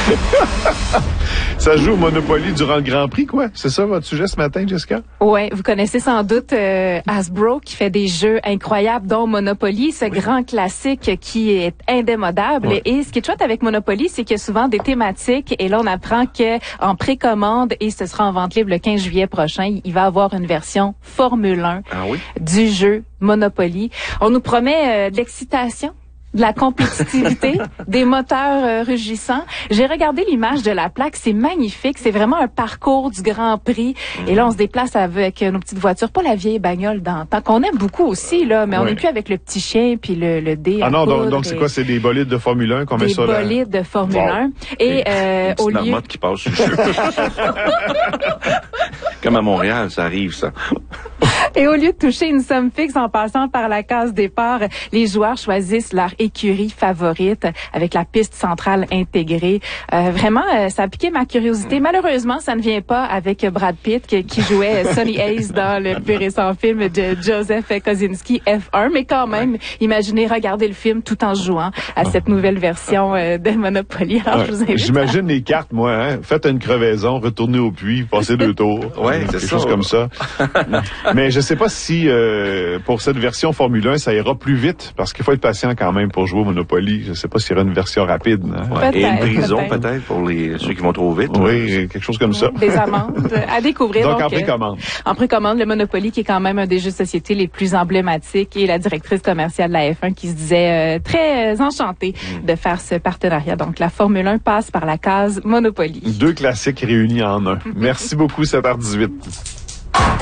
Ça joue au Monopoly durant le Grand Prix, quoi? C'est ça votre sujet ce matin, Jessica? Ouais, vous connaissez sans doute Hasbro qui fait des jeux incroyables, dont Monopoly, ce grand classique qui est indémodable. Ouais. Et ce qui est chouette avec Monopoly, c'est qu'il y a souvent des thématiques. Et là, on apprend que en précommande, et ce sera en vente libre le 15 juillet prochain, il va avoir une version Formule 1 du jeu Monopoly. On nous promet de l'excitation, de la compétitivité, des moteurs rugissants. J'ai regardé l'image de la plaque, c'est magnifique, c'est vraiment un parcours du Grand Prix. Et là, on se déplace avec nos petites voitures, pas la vieille bagnole d'antan, qu'on aime beaucoup aussi, là, mais on n'est plus avec le petit chien puis le dé. Ah non, donc c'est quoi? C'est des bolides de Formule 1 qu'on met sur la... Des bolides de Formule 1. Et au lieu... marmotte qui passe sur le jeu. Comme à Montréal, ça arrive, ça. Et au lieu de toucher une somme fixe en passant par la case départ, les joueurs choisissent leur écurie favorite avec la piste centrale intégrée. Vraiment, ça a piqué ma curiosité. Malheureusement, ça ne vient pas avec Brad Pitt qui jouait Sonny Hayes dans le plus récent film de Joseph Kosinski, F1. Mais quand même, imaginez regarder le film tout en jouant à cette nouvelle version de Monopoly. Alors, je vous invite. J'imagine les cartes, moi. Hein? Faites une crevaison, retournez au puits, passez 2 tours. Ouais, c'est quelque chose comme ça. Mais je sais pas si pour cette version Formule 1, ça ira plus vite, parce qu'il faut être patient quand même pour jouer au Monopoly. Je sais pas s'il y aura une version rapide. Hein? Ouais. Et une prison peut-être pour ceux qui vont trop vite. Oui, quelque chose comme ça. Des amendes à découvrir. Donc en précommande. En précommande, le Monopoly qui est quand même un des jeux de société les plus emblématiques, et la directrice commerciale de la F1 qui se disait très enchantée de faire ce partenariat. Donc la Formule 1 passe par la case Monopoly. 2 classiques réunis en un. Merci beaucoup, 7h18.